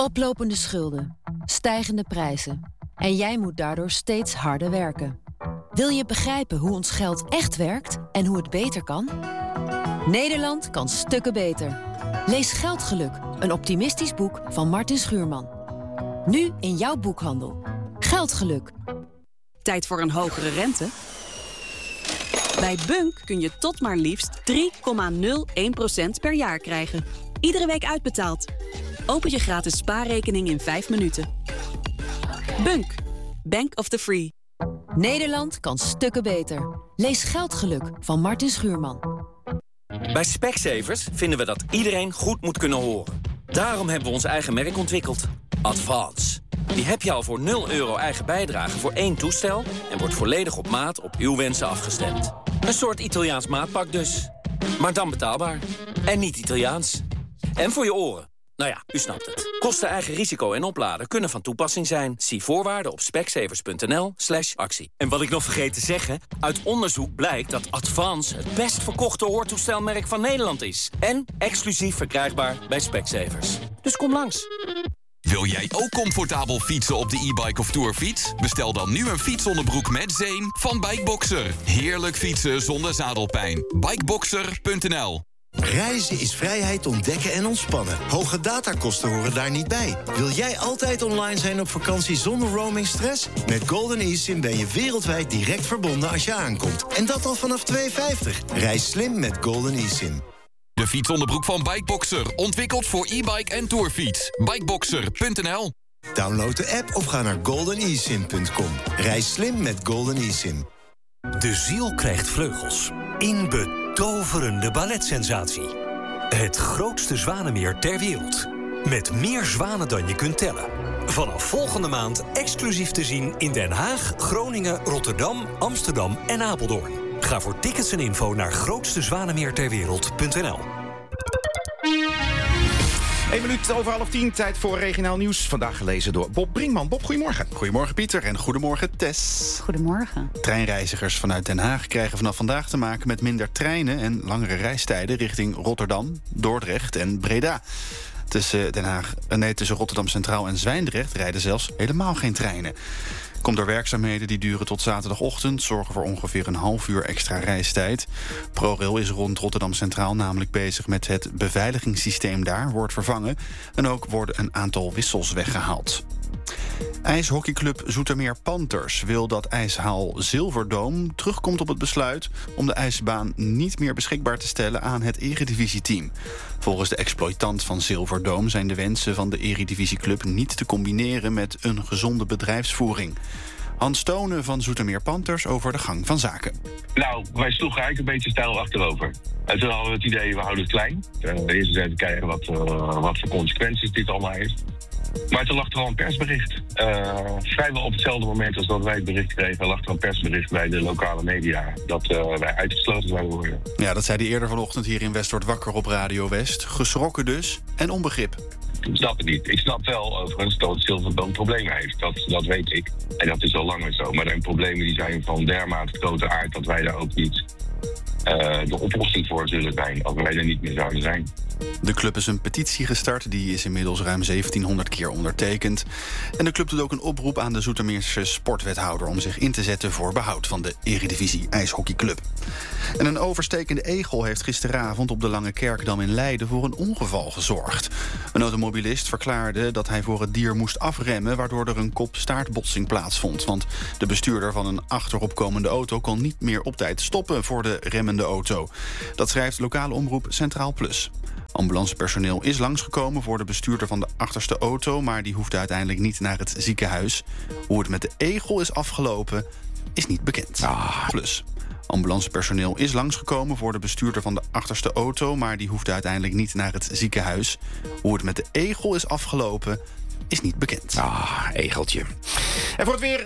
Oplopende schulden, stijgende prijzen. En jij moet daardoor steeds harder werken. Wil je begrijpen hoe ons geld echt werkt en hoe het beter kan? Nederland kan stukken beter. Lees Geldgeluk, een optimistisch boek van Martin Schuurman. Nu in jouw boekhandel. Geldgeluk. Tijd voor een hogere rente? Bij Bunk kun je tot maar liefst 3,01% per jaar krijgen. Iedere week uitbetaald. Open je gratis spaarrekening in 5 minuten. Bunk. Bank of the Free. Nederland kan stukken beter. Lees Geldgeluk van Martin Schuurman. Bij Specsavers vinden we dat iedereen goed moet kunnen horen. Daarom hebben we ons eigen merk ontwikkeld. Advance. Die heb je al voor €0 eigen bijdrage voor 1 toestel... en wordt volledig op maat op uw wensen afgestemd. Een soort Italiaans maatpak dus. Maar dan betaalbaar. En niet Italiaans. En voor je oren. Nou ja, u snapt het. Kosten, eigen risico en opladen kunnen van toepassing zijn. Zie voorwaarden op specsavers.nl/actie. En wat ik nog vergeet te zeggen... uit onderzoek blijkt dat Advance het best verkochte hoortoestelmerk van Nederland is. En exclusief verkrijgbaar bij Specsavers. Dus kom langs. Wil jij ook comfortabel fietsen op de e-bike of tourfiets? Bestel dan nu een fietsonderbroek met zeem van Bikeboxer. Heerlijk fietsen zonder zadelpijn. Bikeboxer.nl. Reizen is vrijheid ontdekken en ontspannen. Hoge datakosten horen daar niet bij. Wil jij altijd online zijn op vakantie zonder roamingstress? Met Golden eSIM ben je wereldwijd direct verbonden als je aankomt. En dat al vanaf €2,50. Reis slim met Golden eSIM. De fietsonderbroek van Bikeboxer. Ontwikkeld voor e-bike en tourfiets. Bikeboxer.nl. Download de app of ga naar goldenesim.com. Reis slim met Golden eSIM. De ziel krijgt vleugels. In betoverende balletsensatie. Het grootste zwanenmeer ter wereld. Met meer zwanen dan je kunt tellen. Vanaf volgende maand exclusief te zien in Den Haag, Groningen, Rotterdam, Amsterdam en Apeldoorn. Ga voor tickets en info naar grootstezwanenmeerterwereld.nl. 1 minuut over 9:30, tijd voor regionaal nieuws. Vandaag gelezen door Bob Brinkman. Bob, goedemorgen. Goedemorgen Pieter en goedemorgen Tess. Goedemorgen. Treinreizigers vanuit Den Haag krijgen vanaf vandaag te maken met minder treinen en langere reistijden richting Rotterdam, Dordrecht en Breda. Tussen Rotterdam Centraal en Zwijndrecht rijden zelfs helemaal geen treinen. Komt door werkzaamheden die duren tot zaterdagochtend, zorgen voor ongeveer een half uur extra reistijd. ProRail is rond Rotterdam Centraal namelijk bezig met het beveiligingssysteem daar, wordt vervangen. En ook worden een aantal wissels weggehaald. IJshockeyclub Zoetermeer Panthers wil dat ijshal Silverdome terugkomt op het besluit om de ijsbaan niet meer beschikbaar te stellen aan het eredivisieteam. Volgens de exploitant van Silverdome zijn de wensen van de eredivisieclub niet te combineren met een gezonde bedrijfsvoering. Hans Tonen van Zoetermeer Panthers over de gang van zaken. Nou, wij sloegen eigenlijk een beetje stijl achterover. En toen hadden we het idee, we houden het klein. Eerst eens even kijken wat voor consequenties dit allemaal heeft. Maar toen lag er al een persbericht. Vrijwel op hetzelfde moment als dat wij het bericht kregen, lag er een persbericht bij de lokale media dat wij uitgesloten zouden worden. Ja, dat zei hij eerder vanochtend hier in West wordt wakker op Radio West. Geschrokken dus en onbegrip. Ik snap het niet. Ik snap wel overigens dat Silverdome problemen heeft. Dat weet ik. En dat is al langer zo. Maar de problemen die zijn van dermate grote aard dat wij daar ook niet de oplossing voor zullen zijn als wij er niet meer zouden zijn. De club is een petitie gestart. Die is inmiddels ruim 1700 keer ondertekend. En de club doet ook een oproep aan de Zoetermeerse sportwethouder om zich in te zetten voor behoud van de Eredivisie IJshockeyclub. En een overstekende egel heeft gisteravond op de Lange Kerkdam in Leiden voor een ongeval gezorgd. Een automobilist verklaarde dat hij voor het dier moest afremmen, waardoor er een kop-staartbotsing plaatsvond. Want de bestuurder van een achteropkomende auto kon niet meer op tijd stoppen voor de remmende auto. Dat schrijft lokale omroep Centraal Plus. Ambulancepersoneel is langsgekomen voor de bestuurder van de achterste auto, maar die hoefde uiteindelijk niet naar het ziekenhuis. Hoe het met de egel is afgelopen, is niet bekend. Plus. Ambulancepersoneel is langsgekomen voor de bestuurder van de achterste auto, maar die hoefde uiteindelijk niet naar het ziekenhuis. Hoe het met de egel is afgelopen, is niet bekend. Egeltje. En voor het weer